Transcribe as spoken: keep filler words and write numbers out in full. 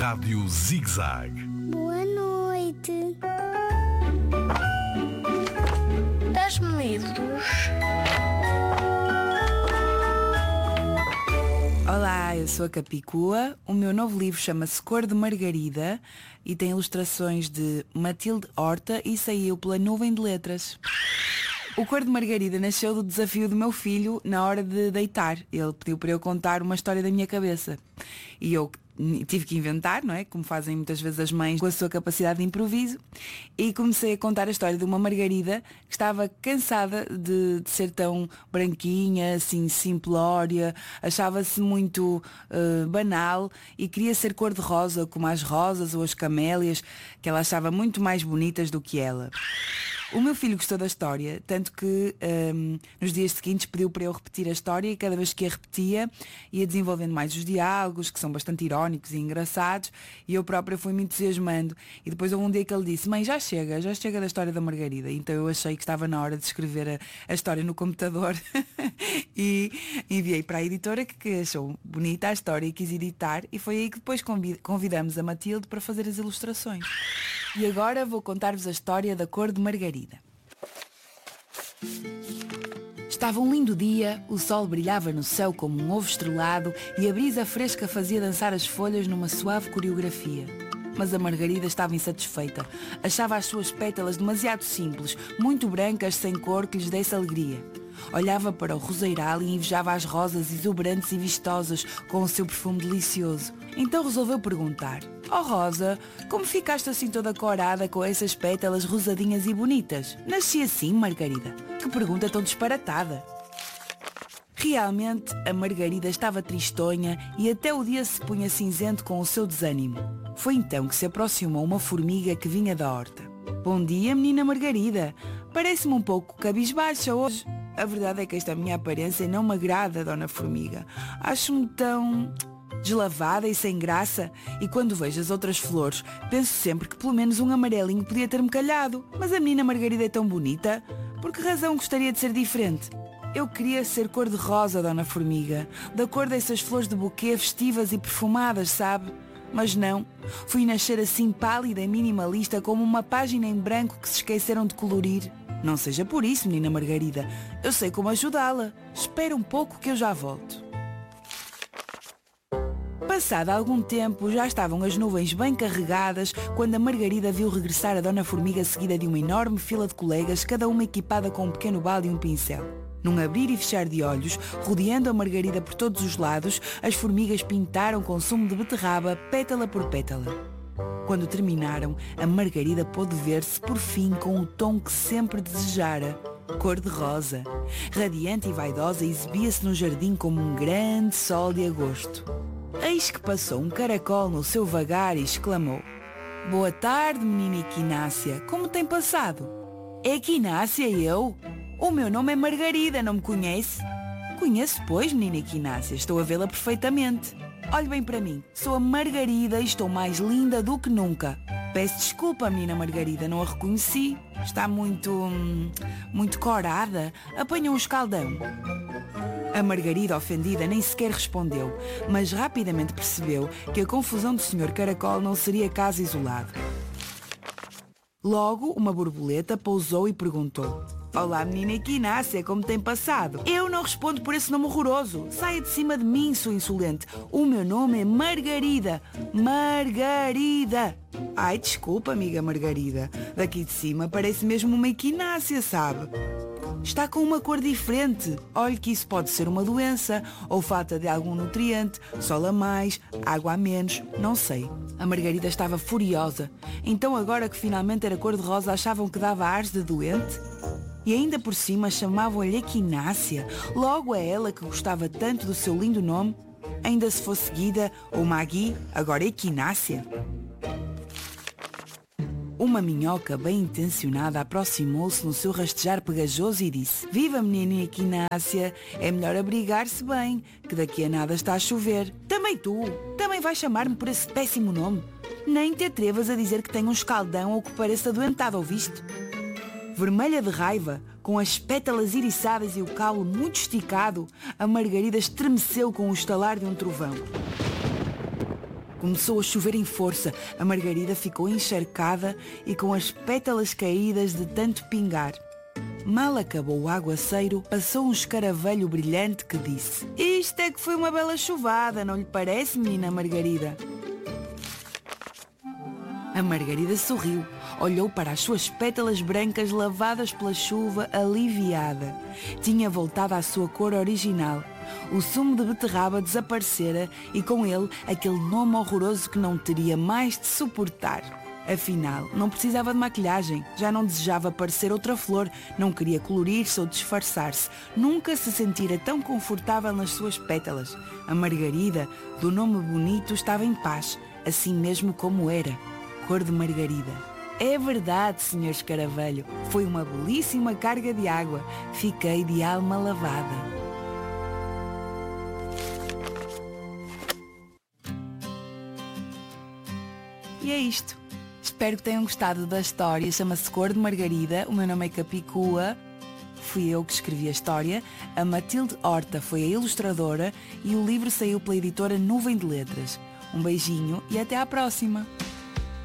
Rádio Zig-Zag. Boa noite. Dás-me livros? Olá, eu sou a Capicua. O meu novo livro chama-se Cor de Margarida e tem ilustrações de Matilde Horta e saiu pela Nuvem de Letras. O Cor de Margarida nasceu do desafio do meu filho na hora de deitar. Ele pediu para eu contar uma história da minha cabeça. E eu tive que inventar, não é? Como fazem muitas vezes as mães com a sua capacidade de improviso. E comecei a contar a história de uma Margarida que estava cansada de, de ser tão branquinha, assim, simplória. Achava-se muito uh, banal e queria ser cor-de-rosa, como as rosas ou as camélias, que ela achava muito mais bonitas do que ela. O meu filho gostou da história, tanto que um, nos dias seguintes pediu para eu repetir a história e cada vez que a repetia ia desenvolvendo mais os diálogos, que são bastante irónicos e engraçados, e eu própria fui-me entusiasmando. E depois houve um dia que ele disse: mãe, já chega, já chega da história da Margarida. Então eu achei que estava na hora de escrever a, a história no computador e enviei para a editora que achou bonita a história e quis editar, e foi aí que depois convidamos a Matilde para fazer as ilustrações. E agora vou contar-vos a história da Cor de Margarida. Estava um lindo dia, o sol brilhava no céu como um ovo estrelado e a brisa fresca fazia dançar as folhas numa suave coreografia. Mas a Margarida estava insatisfeita. Achava as suas pétalas demasiado simples, muito brancas, sem cor que lhes desse alegria. Olhava para o roseiral e invejava as rosas exuberantes e vistosas com o seu perfume delicioso. Então resolveu perguntar: oh Rosa, como ficaste assim toda corada com essas pétalas rosadinhas e bonitas? Nasci assim, Margarida? Que pergunta tão disparatada! Realmente, a Margarida estava tristonha e até o dia se punha cinzento com o seu desânimo. Foi então que se aproximou uma formiga que vinha da horta. Bom dia, menina Margarida. Parece-me um pouco cabisbaixa hoje. A verdade é que esta minha aparência não me agrada, dona Formiga. Acho-me tão deslavada e sem graça, e quando vejo as outras flores, penso sempre que pelo menos um amarelinho podia ter-me calhado. Mas a menina Margarida é tão bonita, por que razão gostaria de ser diferente? Eu queria ser cor-de-rosa, dona Formiga, da cor dessas flores de buquê festivas e perfumadas, sabe? Mas não, fui nascer assim pálida e minimalista como uma página em branco que se esqueceram de colorir. Não seja por isso, menina Margarida, eu sei como ajudá-la. Espera um pouco que eu já volto. Passado algum tempo, já estavam as nuvens bem carregadas quando a Margarida viu regressar a dona Formiga seguida de uma enorme fila de colegas, cada uma equipada com um pequeno balde e um pincel. Num abrir e fechar de olhos, rodeando a Margarida por todos os lados, as formigas pintaram com sumo de beterraba, pétala por pétala. Quando terminaram, a Margarida pôde ver-se, por fim, com o tom que sempre desejara, cor-de-rosa. Radiante e vaidosa, exibia-se no jardim como um grande sol de agosto. Eis que passou um caracol no seu vagar e exclamou: boa tarde, menina Equinácia, como tem passado? É Equinácia eu? O meu nome é Margarida, não me conhece? Conheço, pois, menina Equinácia, estou a vê-la perfeitamente. Olhe bem para mim, sou a Margarida e estou mais linda do que nunca. Peço desculpa, menina Margarida, não a reconheci. Está muito... Hum, muito corada. Apanhou um escaldão. A Margarida, ofendida, nem sequer respondeu, mas rapidamente percebeu que a confusão do senhor Caracol não seria caso isolado. Logo, uma borboleta pousou e perguntou: olá, menina Equinácia, como tem passado? Eu não respondo por esse nome horroroso. Saia de cima de mim, sua insolente. O meu nome é Margarida. Margarida. Ai, desculpa, amiga Margarida. Daqui de cima parece mesmo uma Equinácia, sabe? Está com uma cor diferente. Olhe que isso pode ser uma doença, ou falta de algum nutriente, sol a mais, água a menos, não sei. A Margarida estava furiosa. Então agora que finalmente era cor-de-rosa, achavam que dava ares de doente? E ainda por cima chamavam-lhe Equinácia, logo a ela que gostava tanto do seu lindo nome. Ainda se fosse seguida ou Magui, agora Equinácia. Uma minhoca bem intencionada aproximou-se no seu rastejar pegajoso e disse: viva, menina Equinácia, é melhor abrigar-se bem, que daqui a nada está a chover. Também tu, também vais chamar-me por esse péssimo nome? Nem te atrevas a dizer que tenho um escaldão ou que pareça adoentada, ouviste? Vermelha de raiva, com as pétalas iriçadas e o caule muito esticado, a Margarida estremeceu com o estalar de um trovão. Começou a chover em força. A margarida ficou encharcada e com as pétalas caídas de tanto pingar. Mal acabou o aguaceiro, passou um escaravelho brilhante que disse: "Isto é que foi uma bela chuvada, não lhe parece, menina Margarida?" A Margarida sorriu, olhou para as suas pétalas brancas lavadas pela chuva, aliviada. Tinha voltado à sua cor original. O sumo de beterraba desaparecera e com ele aquele nome horroroso que não teria mais de suportar. Afinal, não precisava de maquilhagem, já não desejava parecer outra flor, não queria colorir-se ou disfarçar-se, nunca se sentira tão confortável nas suas pétalas. A Margarida, do nome bonito, estava em paz, assim mesmo como era, cor de margarida. É verdade, senhor Escaravelho, foi uma belíssima carga de água, fiquei de alma lavada. E é isto. Espero que tenham gostado da história. Chama-se Cor de Margarida. O meu nome é Capicua. Fui eu que escrevi a história. A Matilde Horta foi a ilustradora e o livro saiu pela editora Nuvem de Letras. Um beijinho e até à próxima!